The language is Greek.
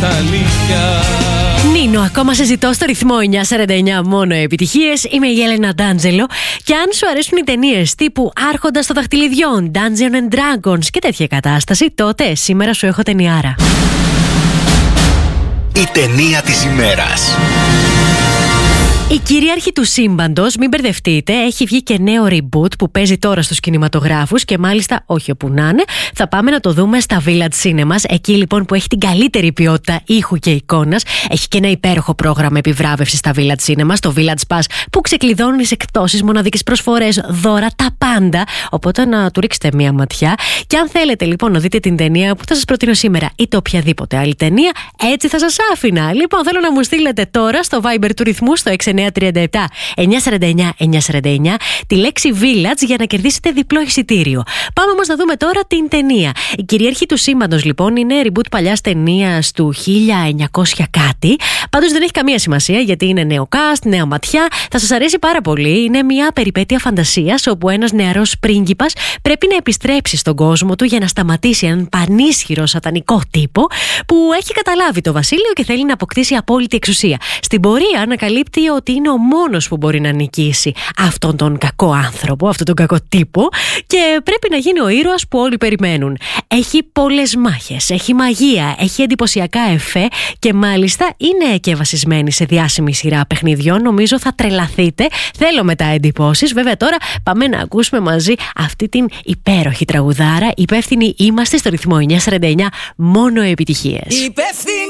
στα αλήθεια. Νίνο, ακόμα σε ζητώ στο ρυθμό 949, μόνο επιτυχίες. Είμαι η Έλενα Ντάντζελο. Και αν σου αρέσουν οι ταινίες τύπου Άρχοντας των Δαχτυλιδιών, Dungeons and Dragons και τέτοια κατάσταση, τότε σήμερα σου έχω ταινιάρα. Η ταινία της ημέρας. Η κυρίαρχη του σύμπαντος, μην μπερδευτείτε, έχει βγει και νέο reboot που παίζει τώρα στους κινηματογράφους και μάλιστα όχι όπου να είναι. Θα πάμε να το δούμε στα Village Cinemas, εκεί λοιπόν που έχει την καλύτερη ποιότητα ήχου και εικόνας. Έχει και ένα υπέροχο πρόγραμμα επιβράβευσης στα Village Cinemas, το Village Pass, που ξεκλειδώνει σε εκπτώσεις, μοναδικές προσφορές, δώρα, τα πάντα. Οπότε να του ρίξετε μία ματιά. Και αν θέλετε λοιπόν να δείτε την ταινία που θα σας προτείνω σήμερα, είτε οποιαδήποτε άλλη ταινία, έτσι θα σας άφηνα. Λοιπόν, θέλω να μου στείλετε τώρα στο Viber του ρυθμού στο 6937 949 949 τη λέξη Village για να κερδίσετε διπλό εισιτήριο. Πάμε όμως να δούμε τώρα την ταινία. Η κυρίαρχη του σύμπαντος λοιπόν είναι reboot παλιάς ταινίας του 1900 κάτι. Πάντως δεν έχει καμία σημασία γιατί είναι νέο cast, νέα ματιά. Θα σας αρέσει πάρα πολύ. Είναι μια περιπέτεια φαντασίας όπου ένας νεαρός πρίγκιπας πρέπει να επιστρέψει στον κόσμο του για να σταματήσει έναν πανίσχυρο σατανικό τύπο που έχει καταλάβει το βασίλειο και θέλει να αποκτήσει απόλυτη εξουσία. Στην πορεία ανακαλύπτει ότι είναι ο μόνος που μπορεί να νικήσει αυτόν τον κακό άνθρωπο, αυτόν τον κακό τύπο, και πρέπει να γίνει ο ήρωας που όλοι περιμένουν. Έχει πολλές μάχες, έχει μαγεία, έχει εντυπωσιακά εφέ και μάλιστα είναι και βασισμένη σε διάσημη σειρά παιχνιδιών. Νομίζω θα τρελαθείτε. Θέλω μετά εντυπώσεις. Βέβαια τώρα πάμε να ακούσουμε μαζί αυτή την υπέροχη τραγουδάρα. Υπεύθυνοι είμαστε στο ρυθμό 949, μόνο επιτυχίες.